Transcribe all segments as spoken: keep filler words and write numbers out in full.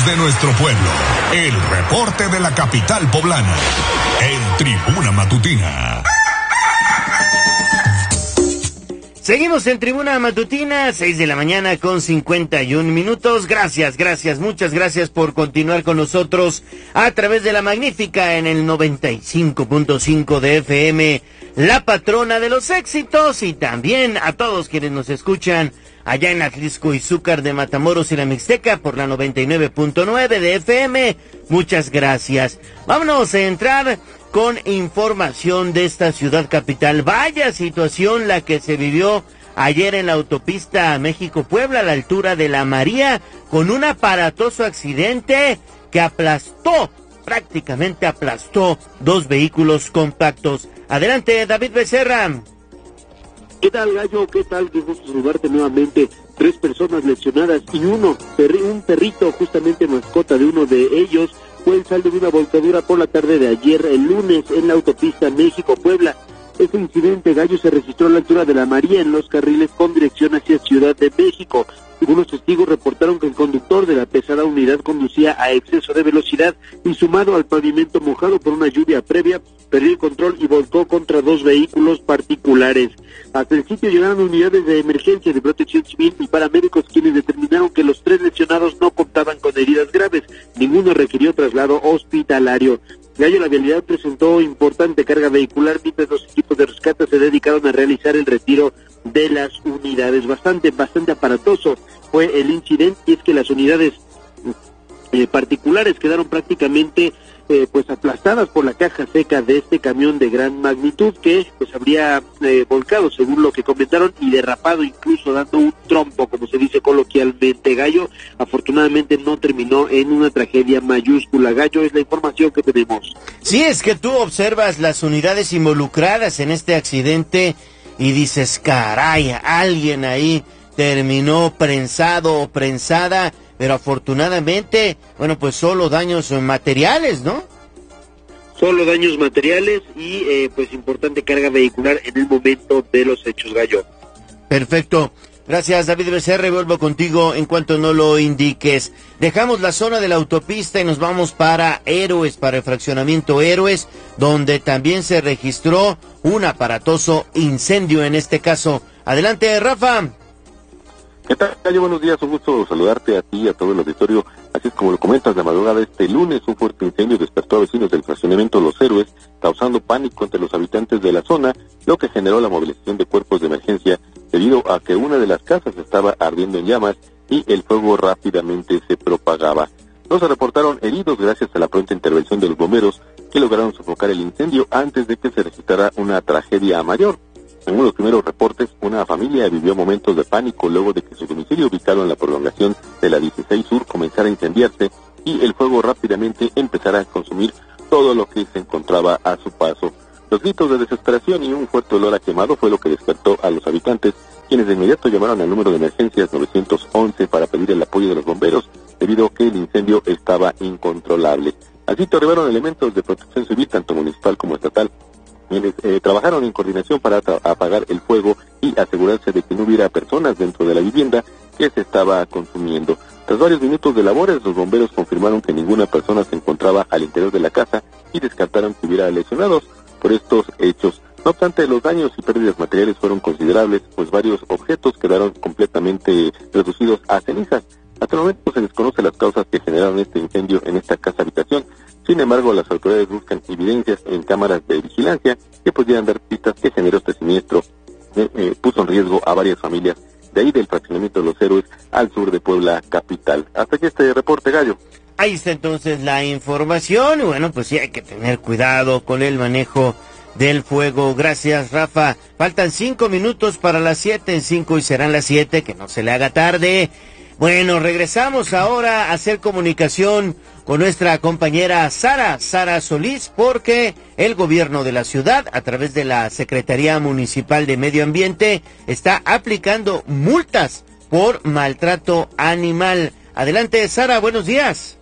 hechos de nuestro pueblo. El reporte de la capital poblana. En Tribuna Matutina. Seguimos en Tribuna Matutina, seis de la mañana con cincuenta y un minutos. Gracias, gracias, muchas gracias por continuar con nosotros a través de la magnífica en el noventa y cinco punto cinco de F M, la patrona de los éxitos, y también a todos quienes nos escuchan allá en Atlisco, Izúcar de Matamoros y la Mixteca por la noventa y nueve punto nueve de F M. Muchas gracias. Vámonos a entrar con información de esta ciudad capital. Vaya situación la que se vivió ayer en la autopista México-Puebla a la altura de La María, con un aparatoso accidente que aplastó, prácticamente aplastó dos vehículos compactos. Adelante, David Becerra. ¿Qué tal, Gallo? ¿Qué tal? Qué gusto saludarte nuevamente. Tres personas lesionadas y uno, perri- un perrito, justamente mascota de uno de ellos, fue el saldo de una volcadura por la tarde de ayer, el lunes, en la autopista México-Puebla. Este incidente, Gallo, se registró a la altura de La María, en los carriles con dirección hacia Ciudad de México. Algunos testigos reportaron que el conductor de la pesada unidad conducía a exceso de velocidad y, sumado al pavimento mojado por una lluvia previa, perdió el control y volcó contra dos vehículos particulares. Hasta el sitio llegaron unidades de emergencia de protección civil y paramédicos, quienes determinaron que los tres lesionados no contaban con heridas graves. Ninguno requirió traslado hospitalario. Gallo, la vialidad presentó importante carga vehicular, mientras los equipos de rescate se dedicaron a realizar el retiro de las unidades. Bastante, bastante aparatoso fue el incidente, y es que las unidades eh, particulares quedaron prácticamente eh, pues aplastadas por la caja seca de este camión de gran magnitud, que pues habría eh, volcado, según lo que comentaron, y derrapado, incluso dando un trompo, como se dice coloquialmente. Gallo, afortunadamente no terminó en una tragedia mayúscula. Gallo, es la información que tenemos. Sí, es que tú observas las unidades involucradas en este accidente y dices, caray, alguien ahí terminó prensado o prensada, pero afortunadamente, bueno, pues solo daños materiales, ¿no? Solo daños materiales y eh, pues importante carga vehicular en el momento de los hechos, Gallo. Perfecto. Gracias, David Becerra, y vuelvo contigo en cuanto no lo indiques. Dejamos la zona de la autopista y nos vamos para Héroes, para el fraccionamiento Héroes, donde también se registró un aparatoso incendio en este caso. Adelante, Rafa. ¿Qué tal, Cayo? Buenos días, un gusto saludarte a ti y a todo el auditorio. Así es como lo comentas, la madrugada de este lunes, un fuerte incendio despertó a vecinos del fraccionamiento Los Héroes, causando pánico entre los habitantes de la zona, lo que generó la movilización de cuerpos de emergencia, debido a que una de las casas estaba ardiendo en llamas y el fuego rápidamente se propagaba. No se reportaron heridos gracias a la pronta intervención de los bomberos, que lograron sofocar el incendio antes de que se registrara una tragedia mayor. Según los primeros reportes, una familia vivió momentos de pánico luego de que su domicilio, ubicado en la prolongación de la dieciséis Sur, comenzara a incendiarse y el fuego rápidamente empezara a consumir todo lo que se encontraba a su paso. Los gritos de desesperación y un fuerte olor a quemado fue lo que despertó a los habitantes, quienes de inmediato llamaron al número de emergencias nueve once para pedir el apoyo de los bomberos, debido a que el incendio estaba incontrolable. Al sitio arribaron elementos de protección civil, tanto municipal como estatal, quienes eh, trabajaron en coordinación para tra- apagar el fuego y asegurarse de que no hubiera personas dentro de la vivienda que se estaba consumiendo. Tras varios minutos de labores, los bomberos confirmaron que ninguna persona se encontraba al interior de la casa y descartaron que hubiera lesionados por estos hechos. No obstante, los daños y pérdidas materiales fueron considerables, pues varios objetos quedaron completamente reducidos a cenizas. Hasta el momento se desconoce las causas que generaron este incendio en esta casa habitación. Sin embargo, las autoridades buscan evidencias en cámaras de vigilancia que pudieran dar pistas que generó este siniestro. Eh, eh, puso en riesgo a varias familias de ahí del fraccionamiento de Los Héroes al sur de Puebla capital. Hasta aquí este reporte, Gallo. Ahí está entonces la información. Y bueno, pues sí hay que tener cuidado con el manejo del fuego. Gracias, Rafa. Faltan cinco minutos para las siete, en cinco y serán las siete, que no se le haga tarde. Bueno, regresamos ahora a hacer comunicación con nuestra compañera Sara, Sara Solís, porque el gobierno de la ciudad, a través de la Secretaría Municipal de Medio Ambiente, está aplicando multas por maltrato animal. Adelante, Sara, buenos días.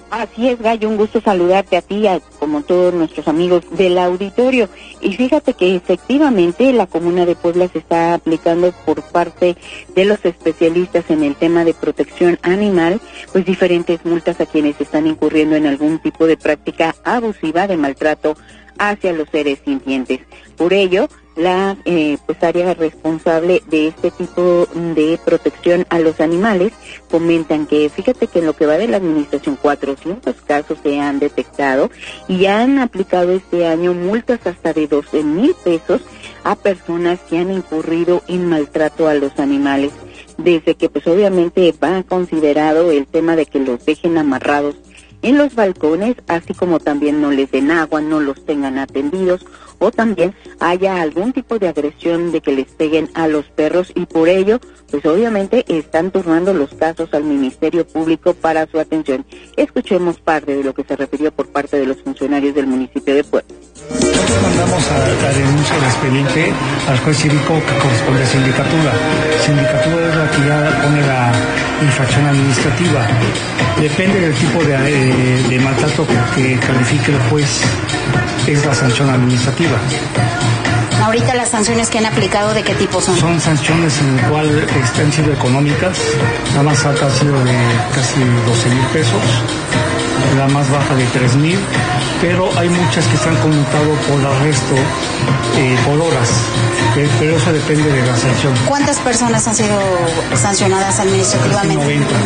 Así es, Gallo, un gusto saludarte a ti, a, como todos nuestros amigos del auditorio. Y fíjate que efectivamente la Comuna de Puebla se está aplicando por parte de los especialistas en el tema de protección animal, pues diferentes multas a quienes están incurriendo en algún tipo de práctica abusiva de maltrato hacia los seres sintientes. Por ello, la eh, pues área responsable de este tipo de protección a los animales comentan que fíjate que en lo que va de la administración cuatrocientos casos se han detectado y han aplicado este año multas hasta de doce mil pesos a personas que han incurrido en maltrato a los animales, desde que pues obviamente va considerado el tema de que los dejen amarrados en los balcones, así como también no les den agua, no los tengan atendidos, o también haya algún tipo de agresión de que les peguen a los perros, y por ello, pues obviamente están turnando los casos al Ministerio Público para su atención. Escuchemos parte de lo que se refirió por parte de los funcionarios del municipio de Puebla. Nosotros mandamos a la denuncia del expediente al juez cívico que corresponde a sindicatura. Sindicatura es la que ya pone la infracción administrativa. Depende del tipo de, de, de maltrato que califique el juez, es la sanción administrativa. Ahorita las sanciones que han aplicado, ¿de qué tipo son? Son sanciones en las cuales han sido económicas. La más alta ha sido de casi doce mil pesos, la más baja de tres mil, pero hay muchas que se han conmutado por arresto eh, por horas, pero eso depende de la sanción. ¿Cuántas personas han sido sancionadas administrativamente? noventa.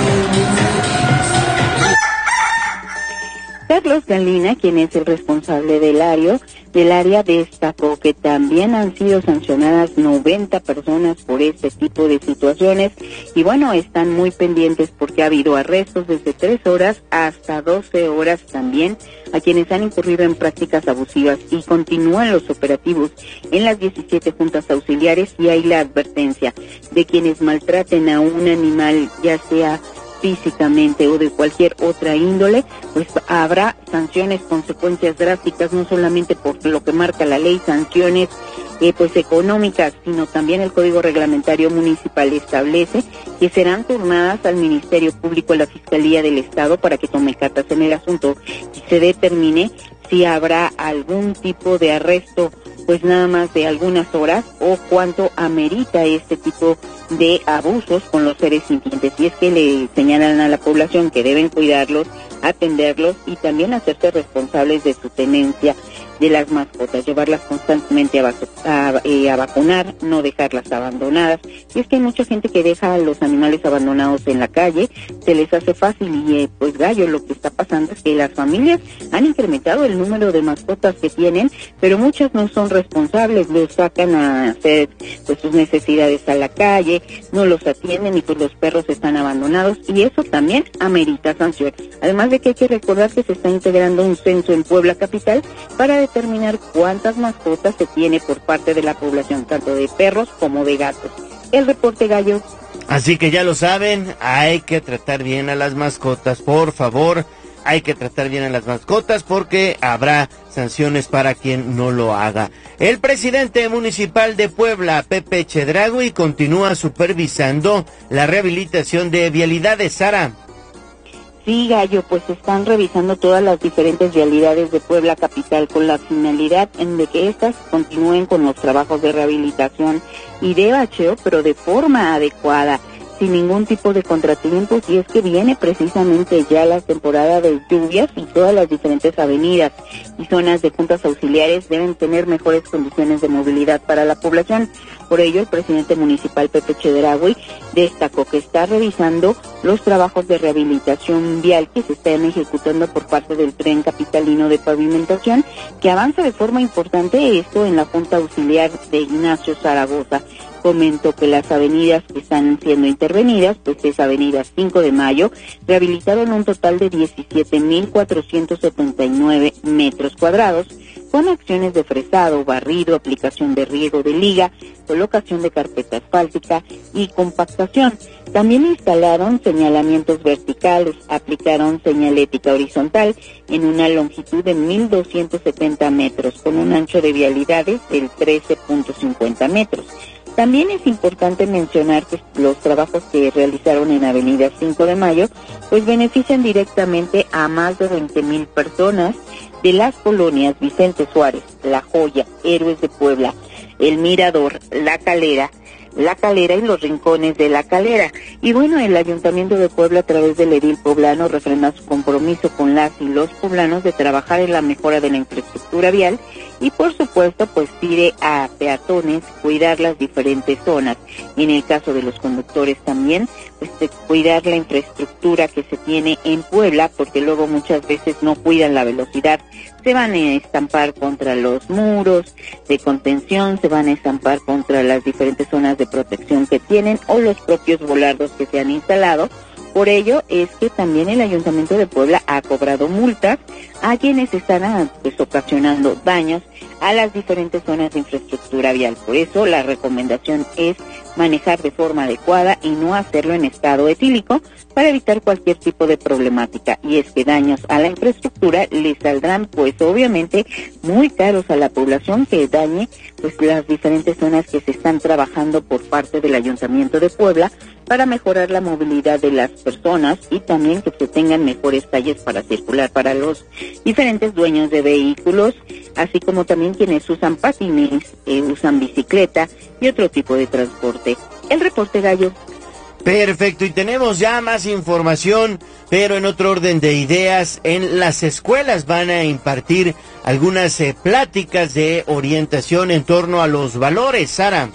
Carlos Galina, quien es el responsable del área, del área destacó que también han sido sancionadas noventa personas por este tipo de situaciones y bueno, están muy pendientes porque ha habido arrestos desde tres horas hasta doce horas también a quienes han incurrido en prácticas abusivas y continúan los operativos en las diecisiete juntas auxiliares y hay la advertencia de quienes maltraten a un animal, ya sea físicamente o de cualquier otra índole, pues habrá sanciones, consecuencias drásticas, no solamente por lo que marca la ley, sanciones eh, pues económicas, sino también el Código Reglamentario Municipal establece que serán turnadas al Ministerio Público, a la Fiscalía del Estado, para que tome cartas en el asunto y se determine si habrá algún tipo de arresto, pues nada más de algunas horas, o cuánto amerita este tipo de abusos con los seres sintientes. Y es que le señalan a la población que deben cuidarlos, atenderlos y también hacerse responsables de su tenencia de las mascotas, llevarlas constantemente a, vacu a, eh, a vacunar, no dejarlas abandonadas. Y es que hay mucha gente que deja a los animales abandonados en la calle, se les hace fácil y eh, pues Gallo, lo que está pasando es que las familias han incrementado el número de mascotas que tienen, pero muchas no son responsables, los sacan a hacer pues sus necesidades a la calle, no los atienden y pues los perros están abandonados y eso también amerita sanción. Además de que hay que recordar que se está integrando un censo en Puebla capital para determinar cuántas mascotas se tiene por parte de la población, tanto de perros como de gatos. El reporte, Gallo. Así que ya lo saben, hay que tratar bien a las mascotas, por favor, hay que tratar bien a las mascotas porque habrá sanciones para quien no lo haga. El presidente municipal de Puebla, Pepe Chedraui, continúa supervisando la rehabilitación de vialidades. Sara. Sí, Gallo, pues están revisando todas las diferentes vialidades de Puebla capital con la finalidad en de que éstas continúen con los trabajos de rehabilitación y de bacheo, pero de forma adecuada, sin ningún tipo de contratiempos, y es que viene precisamente ya la temporada de lluvias y todas las diferentes avenidas y zonas de juntas auxiliares deben tener mejores condiciones de movilidad para la población. Por ello, el presidente municipal Pepe Chedraui destacó que está revisando los trabajos de rehabilitación vial que se están ejecutando por parte del Tren Capitalino de Pavimentación, que avanza de forma importante esto en la Junta Auxiliar de Ignacio Zaragoza. Comentó que las avenidas que están siendo intervenidas, pues es Avenida cinco de Mayo, rehabilitaron un total de diecisiete mil cuatrocientos setenta y nueve metros cuadrados, con acciones de fresado, barrido, aplicación de riego de liga, colocación de carpeta asfáltica y compactación. También instalaron señalamientos verticales, aplicaron señalética horizontal en una longitud de mil doscientos setenta metros, con un ancho de vialidades del trece punto cincuenta metros. También es importante mencionar que los trabajos que realizaron en Avenida cinco de Mayo, pues benefician directamente a más de veinte mil personas de las colonias Vicente Suárez, La Joya, Héroes de Puebla, El Mirador, La Calera, La Calera y los rincones de La Calera. Y bueno, el Ayuntamiento de Puebla, a través del edil poblano, refrenda su compromiso con las y los poblanos de trabajar en la mejora de la infraestructura vial y, por supuesto, pues pide a peatones cuidar las diferentes zonas. Y en el caso de los conductores también, pues de cuidar la infraestructura que se tiene en Puebla, porque luego muchas veces no cuidan la velocidad, se van a estampar contra los muros de contención, se van a estampar contra las diferentes zonas de protección que tienen o los propios volardos que se han instalado. Por ello es que también el Ayuntamiento de Puebla ha cobrado multas a quienes están pues, ocasionando daños a las diferentes zonas de infraestructura vial. Por eso la recomendación es manejar de forma adecuada y no hacerlo en estado etílico para evitar cualquier tipo de problemática. Y es que daños a la infraestructura les saldrán pues obviamente muy caros a la población que dañe pues las diferentes zonas que se están trabajando por parte del Ayuntamiento de Puebla para mejorar la movilidad de las personas y también que se tengan mejores calles para circular para los diferentes dueños de vehículos, así como también quienes usan patines, eh, usan bicicleta y otro tipo de transporte. El reporte, Gallo. Perfecto, y tenemos ya más información, pero en otro orden de ideas, en las escuelas van a impartir algunas eh, pláticas de orientación en torno a los valores, Sara.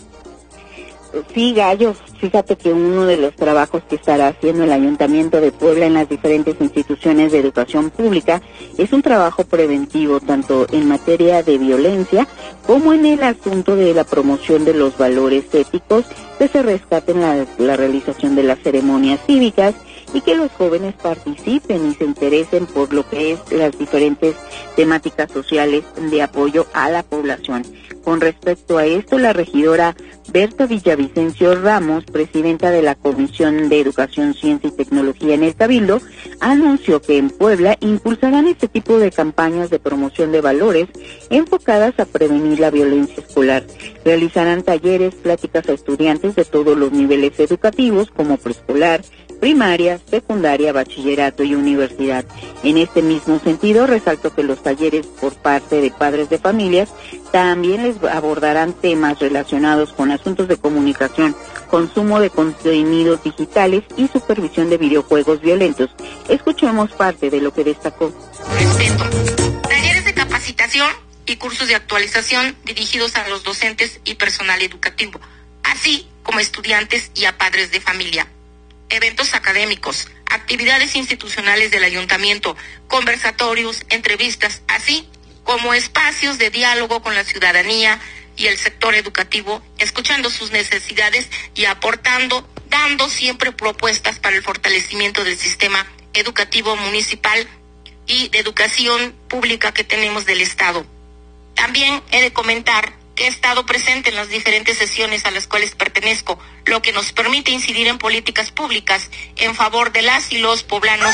Sí, Gallo, fíjate que uno de los trabajos que estará haciendo el Ayuntamiento de Puebla en las diferentes instituciones de educación pública es un trabajo preventivo, tanto en materia de violencia como en el asunto de la promoción de los valores éticos, que se rescaten la, la realización de las ceremonias cívicas y que los jóvenes participen y se interesen por lo que es las diferentes temáticas sociales de apoyo a la población. Con respecto a esto, la regidora Berta Villavicencio Ramos, presidenta de la Comisión de Educación, Ciencia y Tecnología en el Cabildo, anunció que en Puebla impulsarán este tipo de campañas de promoción de valores enfocadas a prevenir la violencia escolar. Realizarán talleres, pláticas a estudiantes de todos los niveles educativos, como preescolar, primaria, secundaria, bachillerato y universidad. En este mismo sentido, resalto que los talleres por parte de padres de familias también les abordarán temas relacionados con asuntos de comunicación, consumo de contenidos digitales y supervisión de videojuegos violentos. Escuchemos parte de lo que destacó. Respeto. Talleres de capacitación y cursos de actualización dirigidos a los docentes y personal educativo, así como estudiantes y a padres de familia. Eventos académicos, actividades institucionales del ayuntamiento, conversatorios, entrevistas, así como espacios de diálogo con la ciudadanía y el sector educativo, escuchando sus necesidades y aportando, dando siempre propuestas para el fortalecimiento del sistema educativo municipal y de educación pública que tenemos del Estado. También he de comentar que he estado presente en las diferentes sesiones a las cuales pertenezco, lo que nos permite incidir en políticas públicas en favor de las y los poblanos.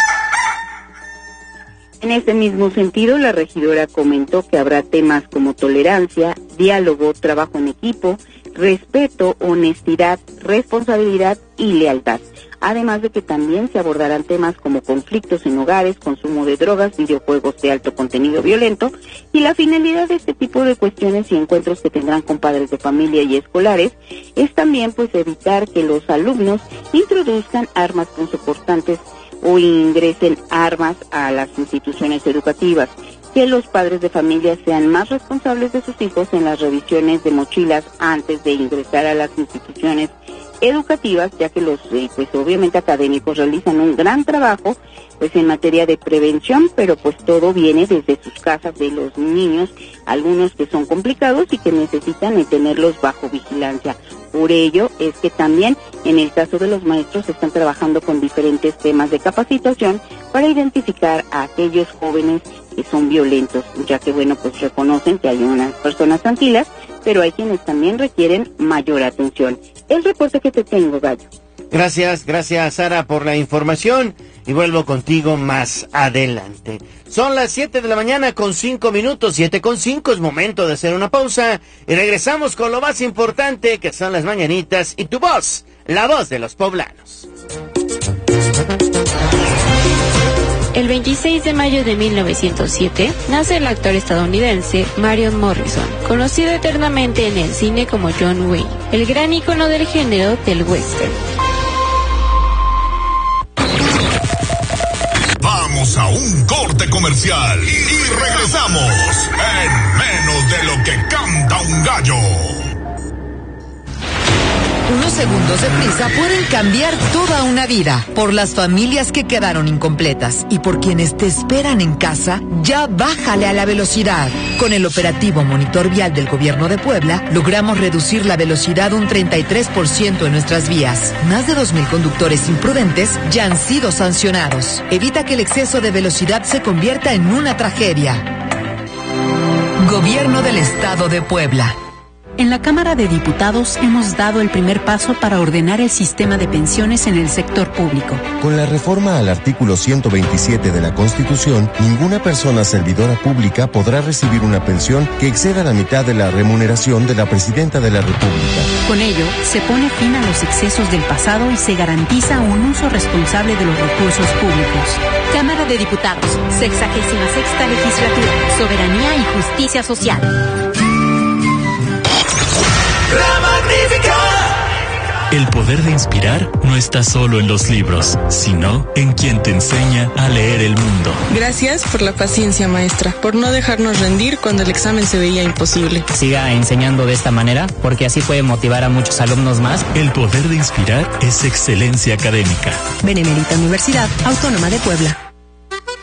En este mismo sentido, la regidora comentó que habrá temas como tolerancia, diálogo, trabajo en equipo, respeto, honestidad, responsabilidad y lealtad. Además de que también se abordarán temas como conflictos en hogares, consumo de drogas, videojuegos de alto contenido violento, y la finalidad de este tipo de cuestiones y encuentros que tendrán con padres de familia y escolares es también pues evitar que los alumnos introduzcan armas punzocortantes o ingresen armas a las instituciones educativas, que los padres de familia sean más responsables de sus hijos en las revisiones de mochilas antes de ingresar a las instituciones educativas, ya que los eh, pues obviamente académicos realizan un gran trabajo pues en materia de prevención, pero pues todo viene desde sus casas de los niños, algunos que son complicados y que necesitan de tenerlos bajo vigilancia. Por ello es que también en el caso de los maestros están trabajando con diferentes temas de capacitación para identificar a aquellos jóvenes que son violentos, ya que bueno, pues reconocen que hay unas personas tranquilas, pero hay quienes también requieren mayor atención. El reporte que te tengo, Gallo. Gracias, gracias Sara por la información y vuelvo contigo más adelante. Son las siete de la mañana con cinco minutos, siete con cinco, es momento de hacer una pausa y regresamos con lo más importante que son las mañanitas y tu voz, la voz de los poblanos. El veintiséis de mayo de mil novecientos siete nace el actor estadounidense Marion Morrison, conocido eternamente en el cine como John Wayne, el gran ícono del género del western. Vamos a un corte comercial y regresamos en menos de lo que canta un gallo. Unos segundos de prisa pueden cambiar toda una vida. Por las familias que quedaron incompletas y por quienes te esperan en casa, ya bájale a la velocidad. Con el operativo Monitor Vial del Gobierno de Puebla, logramos reducir la velocidad un treinta y tres por ciento en nuestras vías. Más de dos mil conductores imprudentes ya han sido sancionados. Evita que el exceso de velocidad se convierta en una tragedia. Gobierno del Estado de Puebla. En la Cámara de Diputados hemos dado el primer paso para ordenar el sistema de pensiones en el sector público. Con la reforma al artículo ciento veintisiete de la Constitución, ninguna persona servidora pública podrá recibir una pensión que exceda la mitad de la remuneración de la Presidenta de la República. Con ello, se pone fin a los excesos del pasado y se garantiza un uso responsable de los recursos públicos. Cámara de Diputados, sexagésima sexta legislatura, soberanía y justicia social. ¡La Magnífica! El poder de inspirar no está solo en los libros, sino en quien te enseña a leer el mundo. Gracias por la paciencia, maestra, por no dejarnos rendir cuando el examen se veía imposible. Siga enseñando de esta manera, porque así puede motivar a muchos alumnos más. El poder de inspirar es excelencia académica. Benemérita Universidad Autónoma de Puebla.